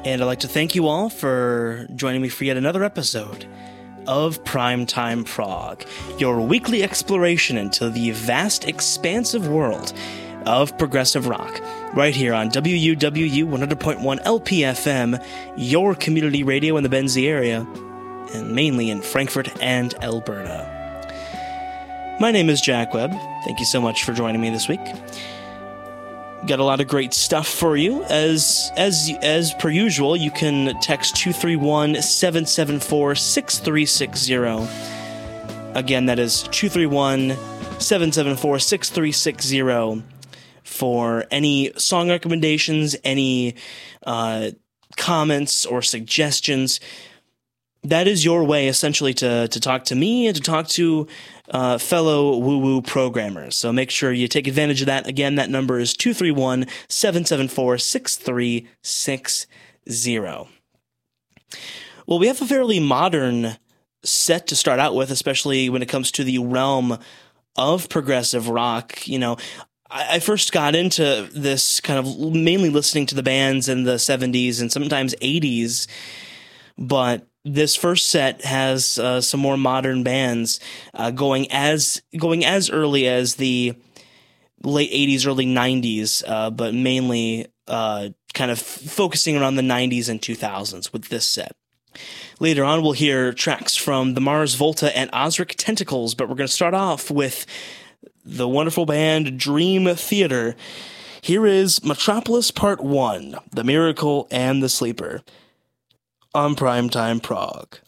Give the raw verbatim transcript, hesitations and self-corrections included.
And I'd like to thank you all for joining me for yet another episode of Primetime Prog, your weekly exploration into the vast, expansive world of progressive rock, right here on W U W U one hundred point one L P F M, your community radio in the Benzie area, and mainly in Frankfurt and Alberta. My name is Jack Webb. Thank you so much for joining me this week. Got a lot of great stuff for you. As as as per usual, you can text two three one, seven seven four, six three six zero. Again, that is two three one, seven seven four, six three six zero for any song recommendations, any uh, comments or suggestions. That is your way, essentially, to, to talk to me and to talk to uh, fellow woo-woo programmers. So make sure you take advantage of that. Again, that number is two three one, seven seven four, six three six zero. Well, we have a fairly modern set to start out with, especially when it comes to the realm of progressive rock. You know, I, I first got into this kind of mainly listening to the bands in the seventies and sometimes eighties, but this first set has uh, some more modern bands uh, going as going as early as the late eighties, early nineties, uh, but mainly uh, kind of focusing around the nineties and two thousands with this set. Later on, we'll hear tracks from the Mars Volta and Ozric Tentacles, but we're going to start off with the wonderful band Dream Theater. Here is Metropolis Part one, The Miracle and the Sleeper, on Primetime Prog.